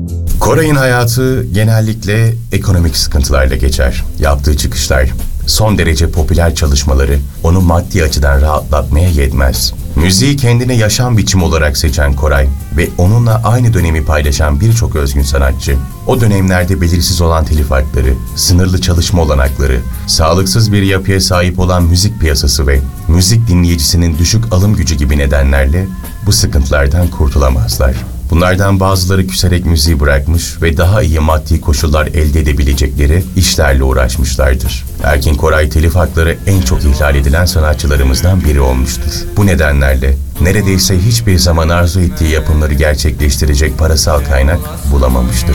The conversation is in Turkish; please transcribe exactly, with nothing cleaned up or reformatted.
Koray'ın hayatı genellikle ekonomik sıkıntılarla geçer. Yaptığı çıkışlar, son derece popüler çalışmaları onu maddi açıdan rahatlatmaya yetmez. Müziği kendine yaşam biçimi olarak seçen Koray ve onunla aynı dönemi paylaşan birçok özgün sanatçı, o dönemlerde belirsiz olan telif hakları, sınırlı çalışma olanakları, sağlıksız bir yapıya sahip olan müzik piyasası ve müzik dinleyicisinin düşük alım gücü gibi nedenlerle bu sıkıntılardan kurtulamazlar. Bunlardan bazıları küserek müziği bırakmış ve daha iyi maddi koşullar elde edebilecekleri işlerle uğraşmışlardır. Erkin Koray telif hakları en çok ihlal edilen sanatçılarımızdan biri olmuştur. Bu nedenlerle neredeyse hiçbir zaman arzu ettiği yapımları gerçekleştirecek parasal kaynak bulamamıştır.